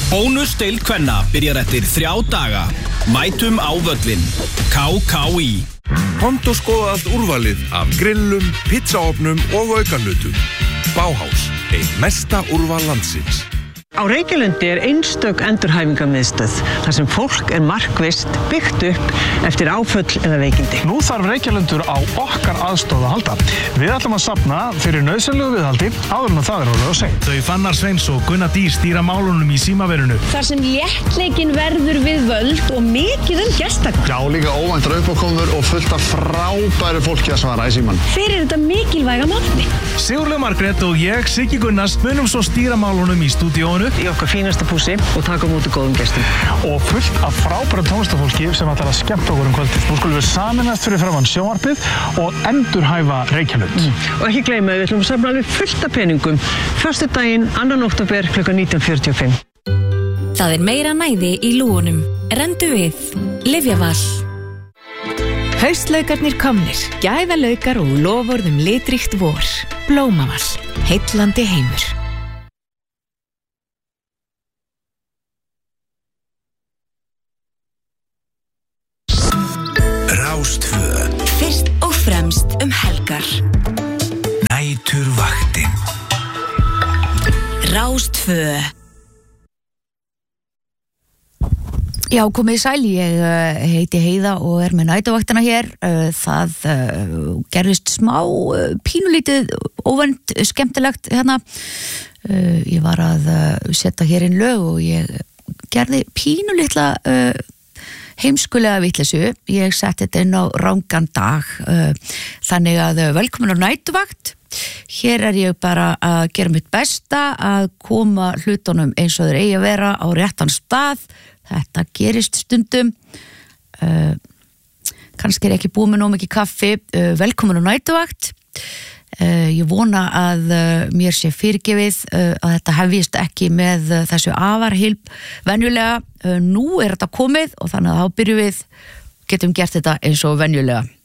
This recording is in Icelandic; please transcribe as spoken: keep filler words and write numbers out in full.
Bónusdeild kvenna byrjar eftir þrjá daga. Mætum á völlinn. K K í. Komdu og skoða allt úrvalið af grillum, pizzaofnum og aukanutum. Bauhaus, ein mesta úrval landsins. Á Reykjalundi er einstök endurhæfingarmiðstöð þar sem fólk er markvisst byggt upp eftir áföll eða veikindi. Nú þarf Reykjalundur á okkar aðstoð að halda. Við ætlum að safna fyrir nauðsynlegu viðhaldi áður en það er orðið að segja. Þau Fannar Sveins og Gunnar Dís stýra málunum í símaverinu. Þar sem léttleikinn verður við völd og mikið um gestakon. Já, líka óvæntar uppákomur og fullt af frábæru fólki að svara í síman. Fyrir þetta mikilvæga málefni. Sigurlaug Margrét og ég, Siggi Gunnars, munum svo stýra málunum í stúdíónu Í okkar fínasta pússi og taka á móti góðum gestum. og fullt af frábæru tónlistafólki sem ætlar að skemmta okkur um kvöldið. Nú skulum við sameinast fyrir framan sjónvarpið og endurhæfa Reykjalund. Mm. Og ekki gleyma, við ætlum að safna alveg fullt af peningum. Föstudaginn, annan október, klukkan nítján fjörutíu og fimm. Það er meira næði í lúgunum. Rendu við. Lyfjaval. Haustlaukarnir komnir. Gæðalaukar og lofórðum litríkt vor. Blómaval. Heillandi heimur. Rástvö. Fyrst og fremst um helgar. Næturvaktin. Rástvö. Já, komið sæl, ég uh, heiti Heiða og er með næturvaktina hér. Uh, það uh, gerðist smá uh, pínulítið óvænt skemmtilegt hérna. Uh, ég var að uh, setja hér inn lög og ég gerði pínulítla uh, heimskulega vitleysu. Ég setti þetta inn á rangan dag. Uh, þannig að uh, velkomin á næturvakt. Hér er ég bara að gera mitt besta að koma hlutunum eins og þeir eigi að vera á réttan stað. Þetta gerist stundum. Uh, kannski er ekki búið með nóg mikið kaffi. Uh, velkomin á næturvakt. Uh, ég vona að uh, mér sé fyrirgefið uh, að þetta hefjist ekki með uh, þessu afarhylp venjulega. Uh, nú er þetta komið og þannig að þá byrjum við, getum gert þetta eins og venjulega.